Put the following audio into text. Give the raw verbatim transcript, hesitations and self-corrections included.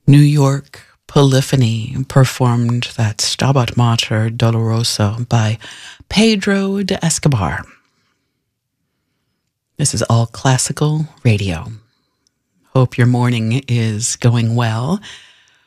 New York Polyphony performed that Stabat Mater Dolorosa by Pedro de Escobar. This is All Classical Radio. Hope your morning is going well.